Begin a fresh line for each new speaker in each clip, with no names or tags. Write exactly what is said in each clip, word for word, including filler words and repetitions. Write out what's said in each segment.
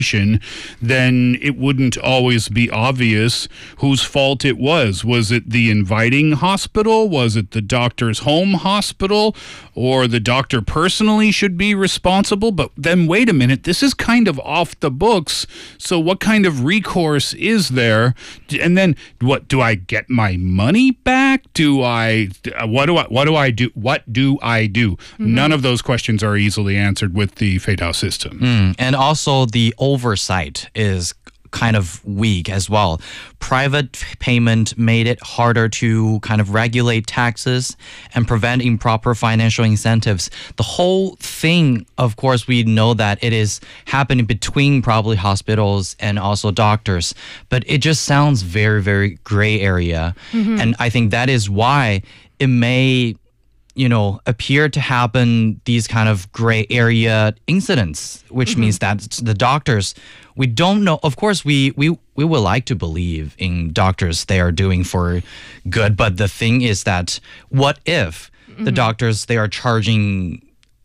then it wouldn't always be obvious whose fault it was. Was it the inviting hospital? Was it the doctor's home hospital? Or the doctor personally should be responsible? But then wait a minute, this is kind of off the books. So what kind of recourse is there? And then what, do I get my money back? Do I, what do I, what do I do? What do I do? Mm-hmm. None of those questions are easily answered with the Feidao system.
Mm, and also the oversight is kind of weak as well. Private payment made it harder to kind of regulate taxes and prevent improper financial incentives. The whole thing, of course, we know that it is happening between probably hospitals and also doctors, but it just sounds very, very gray area. Mm-hmm. And I think that is why it may, you know, appear to happen these kind of gray area incidents, which mm-hmm. means that the doctors, we don't know. Of course, we, we, we would like to believe in doctors they are doing for good. But the thing is that what if mm-hmm. the doctors, they are charging,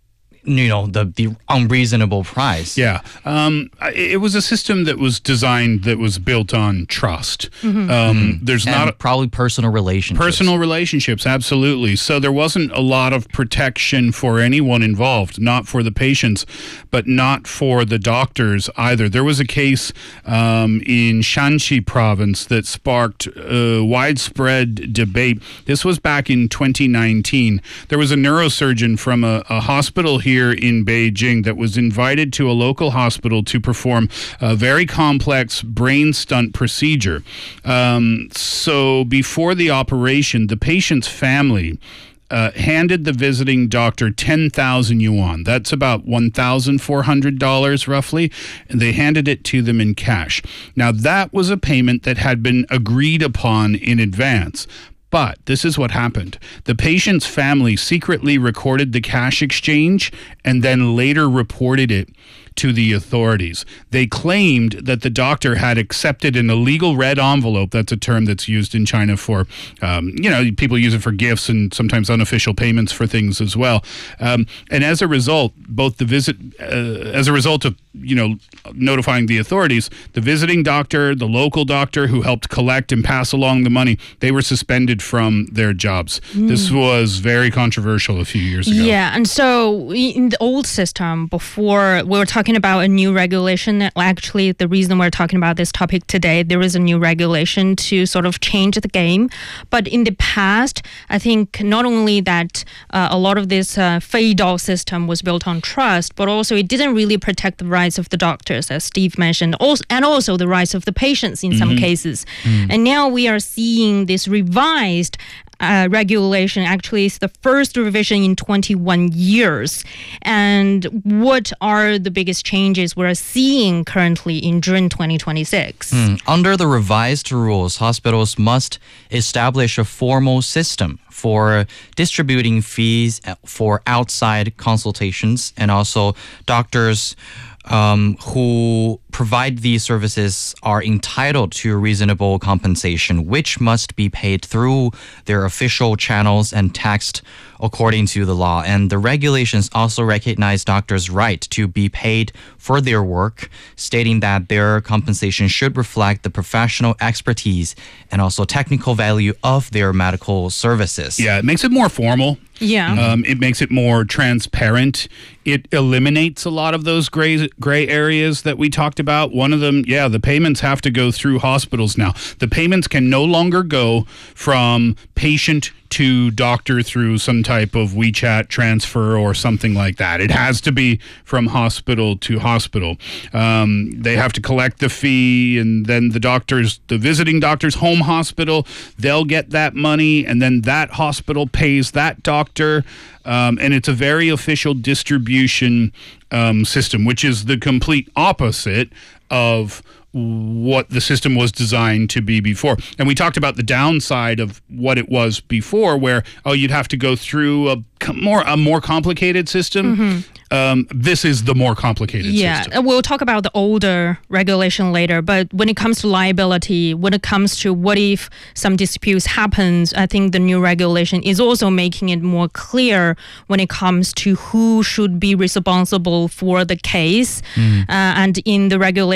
you know, the, the unreasonable price?
Yeah. Um, it was a system that was designed, that was built on trust. Mm-hmm. Um, mm-hmm. There's
and
not a,
probably personal relationships.
Personal relationships, absolutely. So there wasn't a lot of protection for anyone involved, not for the patients, but not for the doctors either. There was a case um, in Shanxi province that sparked uh, widespread debate. This was back in twenty nineteen. There was a neurosurgeon from a, a hospital here in Beijing that was invited to a local hospital to perform a very complex brain stunt procedure. Um, so before the operation, the patient's family Uh, handed the visiting doctor ten thousand yuan. That's about one thousand four hundred dollars roughly. And they handed it to them in cash. Now, that was a payment that had been agreed upon in advance. But this is what happened. The patient's family secretly recorded the cash exchange and then later reported it to the authorities. They claimed that the doctor had accepted an illegal red envelope. That's a term that's used in China for, um, you know, people use it for gifts and sometimes unofficial payments for things as well. Um, and as a result, both the visit, uh, as a result of, you know, notifying the authorities, the visiting doctor, the local doctor who helped collect and pass along the money, they were suspended from their jobs. Mm. This was very controversial a few years ago.
Yeah, and so in the old system, before we were talking about a new regulation, that actually the reason we're talking about this topic today, there is a new regulation to sort of change the game. But in the past, I think not only that uh, a lot of this uh, Feidao system was built on trust, but also it didn't really protect the rights of the doctors, as Steve mentioned, also, and also the rights of the patients in mm-hmm. some cases. Mm. And now we are seeing this revised Uh, regulation. Actually, it's the first revision in twenty-one years. And what are the biggest changes we're seeing currently in June twenty twenty-six?
Mm. Under the revised rules, hospitals must establish a formal system for distributing fees for outside consultations, and also doctors Um, who provide these services are entitled to reasonable compensation, which must be paid through their official channels and taxed according to the law. And the regulations also recognize doctors' right to be paid for their work, stating that their compensation should reflect the professional expertise and also technical value of their medical services.
Yeah, it makes it more formal.
Yeah.
Um, it makes it more transparent. It eliminates a lot of those gray gray areas that we talked about. One of them, yeah, the payments have to go through hospitals now. The payments can no longer go from patient to doctor through some type of WeChat transfer or something like that. It has to be from hospital to hospital. Um, they have to collect the fee, and then the doctors, the visiting doctor's home hospital, they'll get that money, and then that hospital pays that doctor. Um, and it's a very official distribution um, system, which is the complete opposite of what the system was designed to be before. And we talked about the downside of what it was before, where, oh, you'd have to go through a more a more complicated system. Mm-hmm. Um, this is the more complicated
yeah,
system.
We'll talk about the older regulation later, but when it comes to liability, when it comes to what if some disputes happens, I think the new regulation is also making it more clear when it comes to who should be responsible for the case. Mm. Uh, and in the regulation,